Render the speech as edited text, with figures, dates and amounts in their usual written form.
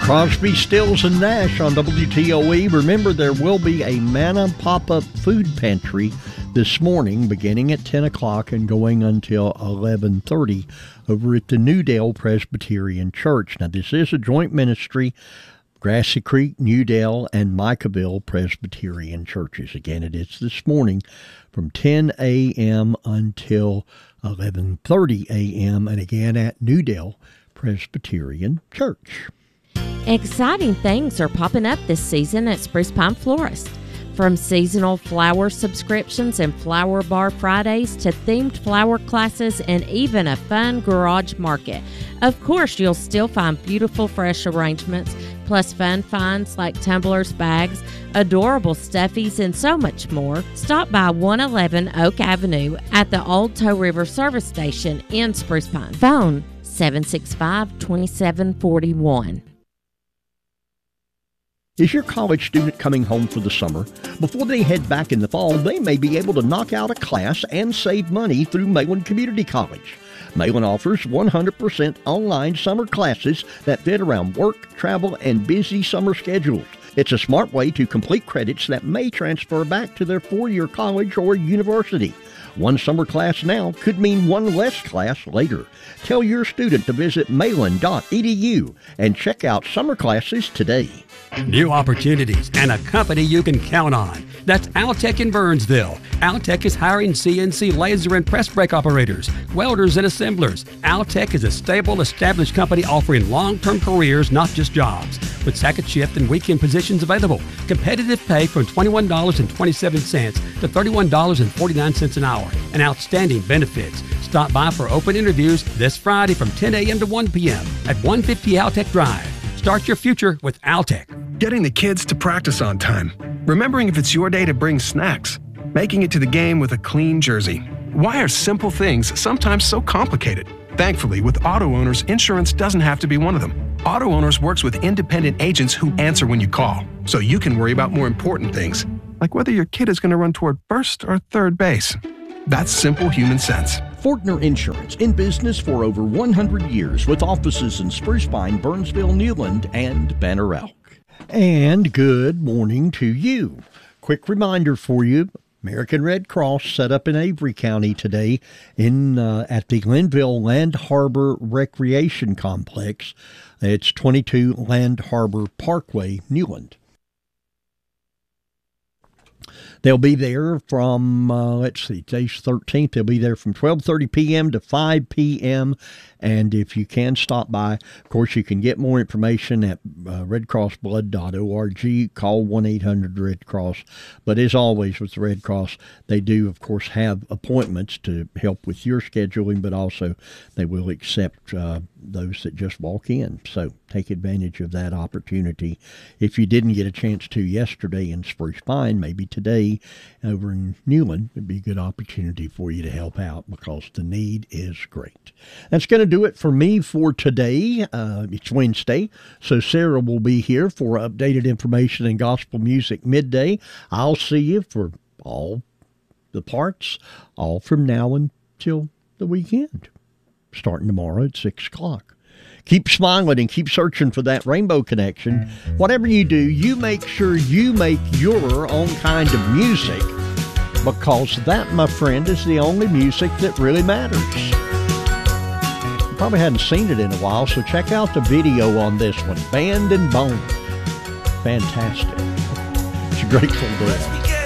Crosby, Stills, and Nash on WTOE. Remember, there will be a Manna pop-up food pantry this morning beginning at 10 o'clock and going until 11:30 over at the Newdale Presbyterian Church. Now, this is a joint ministry, Grassy Creek, Newdale, and Micaville Presbyterian Churches. Again, it is this morning from 10 a.m. until 11:30 a.m. and again at Newdale Presbyterian Church. Exciting things are popping up this season at Spruce Pine Florist. From seasonal flower subscriptions and flower bar Fridays to themed flower classes and even a fun garage market. Of course, you'll still find beautiful fresh arrangements, plus fun finds like tumblers, bags, adorable stuffies, and so much more. Stop by 111 Oak Avenue at the Old Toe River Service Station in Spruce Pine. Phone 765-2741. Is your college student coming home for the summer? Before they head back in the fall, they may be able to knock out a class and save money through Mayland Community College. Mayland offers 100% online summer classes that fit around work, travel, and busy summer schedules. It's a smart way to complete credits that may transfer back to their four-year college or university. One summer class now could mean one less class later. Tell your student to visit mayland.edu and check out summer classes today. New opportunities and a company you can count on. That's Altec in Burnsville. Altec is hiring CNC laser and press brake operators, welders, and assemblers. Altec is a stable, established company offering long-term careers, not just jobs. With second shift and weekend positions available. Competitive pay from $21.27 to $31.49 an hour. And outstanding benefits. Stop by for open interviews this Friday from 10 a.m. to 1 p.m. at 150 Altec Drive. Start your future with Altec. Getting the kids to practice on time. Remembering if it's your day to bring snacks. Making it to the game with a clean jersey. Why are simple things sometimes so complicated? Thankfully, with Auto Owners, insurance doesn't have to be one of them. Auto Owners works with independent agents who answer when you call, so you can worry about more important things, like whether your kid is going to run toward first or third base. That's simple human sense. Fortner Insurance, in business for over 100 years with offices in Spruce Pine, Burnsville, Newland, and Banner Elk. And good morning to you. Quick reminder for you, American Red Cross set up in Avery County today at the Glenville Land Harbor Recreation Complex. It's 22 Land Harbor Parkway, Newland. They'll be there from, today's 13th. They'll be there from 12:30 p.m. to 5 p.m. And if you can stop by, of course, you can get more information at redcrossblood.org. Call 1-800-RED-CROSS. But as always with the Red Cross, they do, of course, have appointments to help with your scheduling, but also they will accept those that just walk in. So take advantage of that opportunity. If you didn't get a chance to yesterday in Spruce Pine, maybe today over in Newland, it'd be a good opportunity for you to help out because the need is great. That's going to do it for me for today. It's Wednesday, so Sarah will be here for updated information and gospel music midday. I'll see you for all the parts, all from now until the weekend, starting tomorrow at 6 o'clock. Keep smiling and keep searching for that rainbow connection. Whatever you do, you make sure you make your own kind of music, because that, my friend, is the only music that really matters. You probably hadn't seen it in a while, so check out the video on this one, Band and Bone. Fantastic. It's a Grateful Dead.